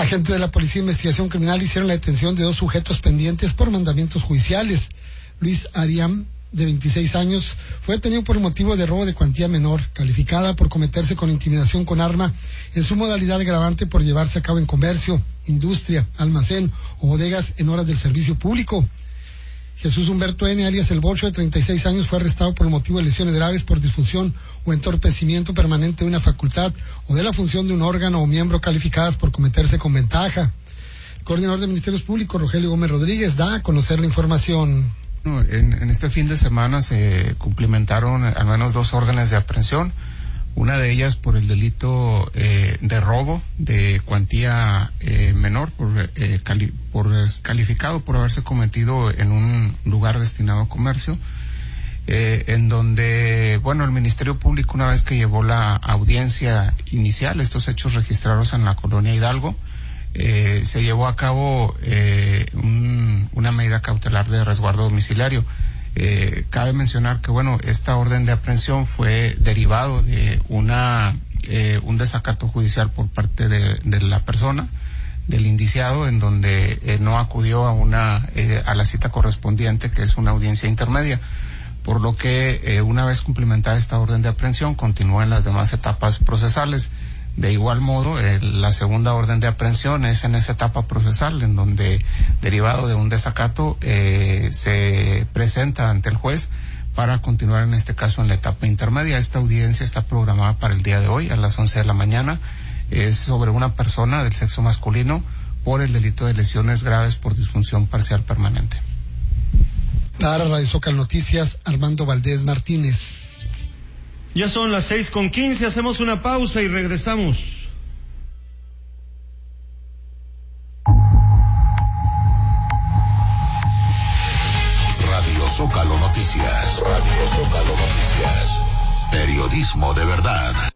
Agentes de la Policía de Investigación Criminal hicieron la detención de 2 sujetos pendientes por mandamientos judiciales. Luis Ariam, de 26 años, fue detenido por el motivo de robo de cuantía menor, calificada por cometerse con intimidación con arma, en su modalidad agravante por llevarse a cabo en comercio, industria, almacén o bodegas en horas del servicio público. Jesús Humberto N., alias El Bocho, de 36 años, fue arrestado por el motivo de lesiones graves por disfunción o entorpecimiento permanente de una facultad o de la función de un órgano o miembro calificadas por cometerse con ventaja. El coordinador de Ministerios Públicos, Rogelio Gómez Rodríguez, da a conocer la información. En este fin de semana se cumplimentaron al menos 2 órdenes de aprehensión, una de ellas por el delito de robo de cuantía menor, calificado por haberse cometido en un lugar destinado a comercio, en donde, el Ministerio Público, una vez que llevó la audiencia inicial, estos hechos registrados en la colonia Hidalgo, se llevó a cabo una medida cautelar de resguardo domiciliario. Cabe mencionar que esta orden de aprehensión fue derivado de un desacato judicial por parte de la persona, del indiciado, en donde no acudió a la cita correspondiente, que es una audiencia intermedia, por lo que una vez cumplimentada esta orden de aprehensión continúa en las demás etapas procesales. De igual modo, la segunda orden de aprehensión es en esa etapa procesal, en donde, derivado de un desacato, se presenta ante el juez para continuar en este caso en la etapa intermedia. Esta audiencia está programada para el día de hoy a las 11 de la mañana. Es sobre una persona del sexo masculino por el delito de lesiones graves por disfunción parcial permanente. Para Radio Zócalo Noticias, Armando Valdés Martínez. Ya son las 6:15, hacemos una pausa y regresamos. Radio Zócalo Noticias. Radio Zócalo Noticias. Periodismo de verdad.